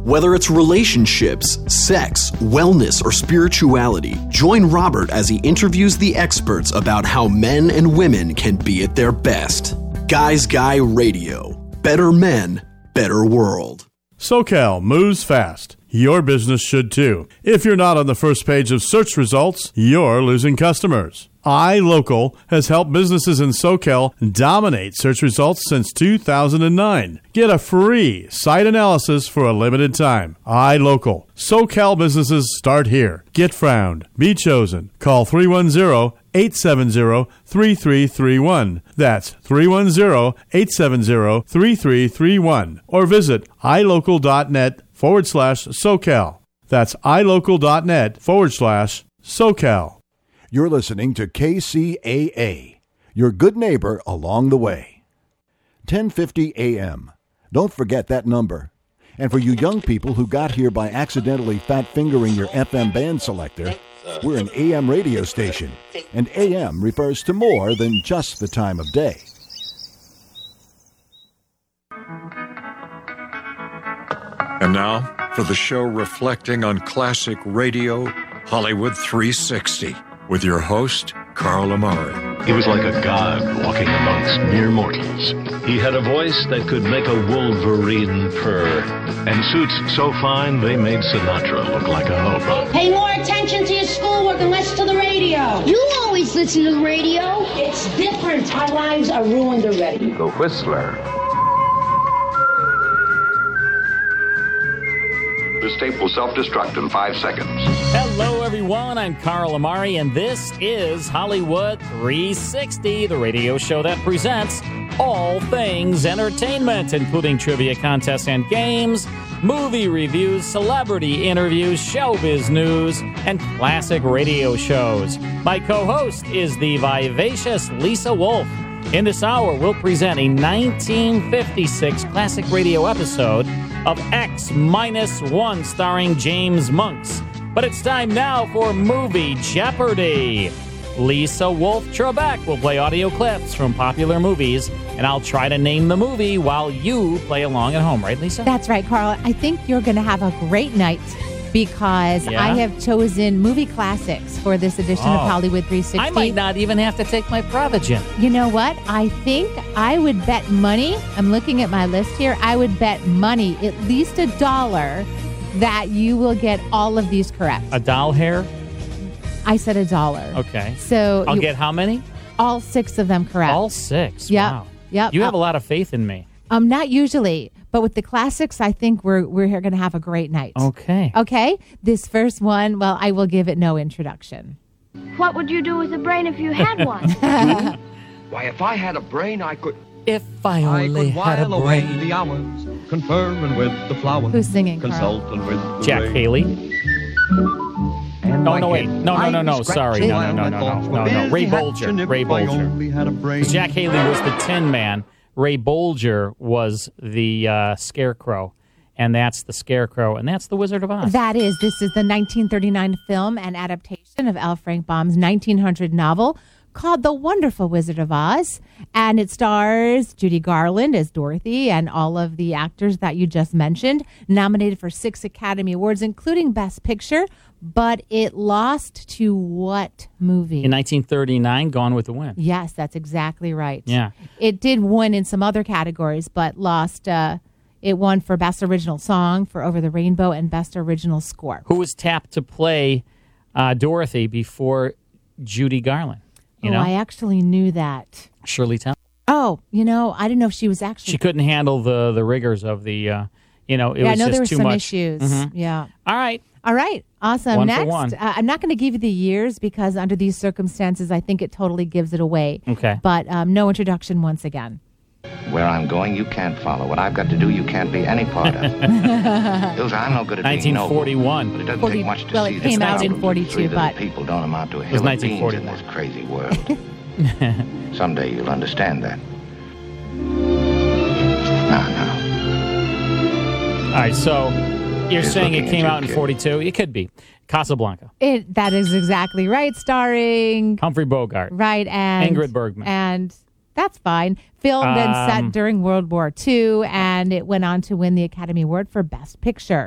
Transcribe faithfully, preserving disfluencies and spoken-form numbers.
Whether it's relationships, sex, wellness, or spirituality, join Robert as he interviews the experts about how men and women can be at their best. Guys Guy Radio. Better men, better world. SoCal moves fast. Your business should too. If you're not on the first page of search results, you're losing customers. iLocal has helped businesses in SoCal dominate search results since two thousand nine. Get a free site analysis for a limited time. iLocal. SoCal businesses start here. Get found. Be chosen. Call three one zero, eight seven zero, three three three one. That's three one zero, eight seven zero, three three three one. Or visit ilocal.net forward slash SoCal. That's ilocal.net forward slash SoCal. You're listening to K C A A, your good neighbor along the way. ten fifty A M. Don't forget that number. And for you young people who got here by accidentally fat-fingering your F M band selector, we're an A M radio station, and A M refers to more than just the time of day. And now, for the show reflecting on classic radio, Hollywood three sixty, with your host, Carl Amari. He was like a god walking amongst mere mortals. He had a voice that could make a wolverine purr, and suits so fine they made Sinatra look like a hobo. Pay more attention to your schoolwork and less to the radio. You always listen to the radio. It's different. Our lives are ruined already. The Whistler. This tape will self-destruct in five seconds. Hello, everyone. I'm Carl Amari, and this is Hollywood three sixty, the radio show that presents all things entertainment, including trivia contests and games, movie reviews, celebrity interviews, showbiz news, and classic radio shows. My co-host is the vivacious Lisa Wolf. In this hour, we'll present a nineteen fifty-six classic radio episode of X Minus One, starring James Monks. But it's time now for Movie Jeopardy! Lisa Wolf Trebek will play audio clips from popular movies, and I'll try to name the movie while you play along at home. Right, Lisa? That's right, Carl. I think you're going to have a great night because yeah? I have chosen movie classics for this edition oh. of Hollywood three sixty. I might not even have to take my Provigen. You know what? I think I would bet money. I'm looking at my list here. I would bet money, at least a dollar, that you will get all of these correct. A doll hair? I said a dollar. Okay. So I'll you, get how many? All six of them correct. All six? Yep. Wow. Yep. You have uh, a lot of faith in me. Um, not usually, but with the classics, I think we're we're going to have a great night. Okay. Okay. This first one, well, I will give it no introduction. What would you do with a brain if you had one? Why, if I had a brain, I could... If I only I could had a while brain. away the hours, conferring with the flowers. Who's singing, Carl? Consulting with the Jack rain. Haley. And No, my no, wait. head No, no, no, no. I'd Sorry. scratch No, no, while no, my no, thoughts no, were no, no. busy Ray hatching Bolger. if Ray I Bolger. only had a brain. Jack Haley was the Tin Man. Ray Bolger was the uh, Scarecrow. And that's the Scarecrow. And that's the Wizard of Oz. That is. This is the nineteen thirty-nine film and adaptation of L. Frank Baum's nineteen hundred novel called The Wonderful Wizard of Oz. And it stars Judy Garland as Dorothy and all of the actors that you just mentioned, nominated for six Academy Awards, including Best Picture. But it lost to what movie? In nineteen thirty-nine, Gone with the Wind. Yes, that's exactly right. Yeah. It did win in some other categories, but lost... Uh, It won for Best Original Song for Over the Rainbow and Best Original Score. Who was tapped to play uh, Dorothy before Judy Garland? You oh, know? I actually knew that. Shirley Temple. Oh, you know, I didn't know if she was actually... She couldn't handle the, the rigors of the, uh, you know, it yeah, was I know just there were too some much. issues. Mhm. Yeah. All right. All right. Awesome. One for Next, one. Uh, I'm not going to give you the years because under these circumstances, I think it totally gives it away. Okay. But um, no introduction once again. Where I'm going, you can't follow. What I've got to do, you can't be any part of. Ilse, I'm no good at being noble. nineteen forty-one. But it doesn't forty take much to well, see it that came out in thousands of forty-two, three little but... people don't amount to a It was hill of beans in nineteen forty-one. this crazy world. Someday you'll understand that. No, no. All right, so you're He's saying it looking came at you, out in kid. forty-two? It could be. Casablanca. It, that is exactly right. Starring... Humphrey Bogart. Right, and... Ingrid Bergman. And... That's fine. Filmed and Um, set during World War Two, and it went on to win the Academy Award for Best Picture.